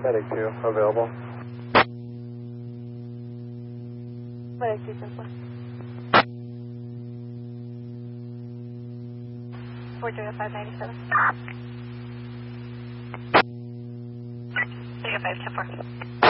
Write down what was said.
Medic 2, available. Medic 2, 10-4. 40597. Take a 5, 10-4.